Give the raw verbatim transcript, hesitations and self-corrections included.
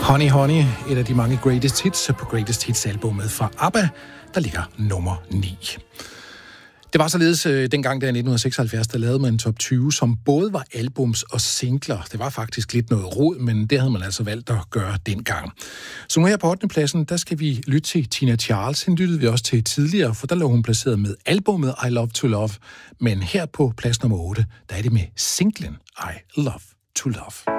Honey Honey, et af de mange greatest hits på Greatest Hits-albummet fra ABBA, der ligger nummer ni. Det var således øh, dengang der i nitten seksoghalvfjerds, der lavede man en top tyve, som både var albums og singler. Det var faktisk lidt noget rod, men det havde man altså valgt at gøre dengang. Så nu her på ottende pladsen, der skal vi lytte til Tina Charles. Hende lyttede vi også til tidligere, for der lå hun placeret med albummet I Love to Love. Men her på plads nummer otte, der er det med singlen I Love to Love.